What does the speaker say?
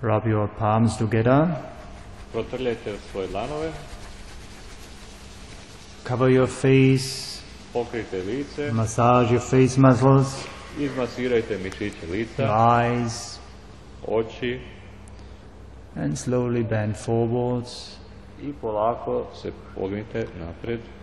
Rub your palms together. Protrljajte svoje dlanove. Cover your face. Pokrijte lice. Massage your face muscles. Izmasirajte mišiće lica. Eyes. Oči. And slowly bend forwards. I polako se pognite napred.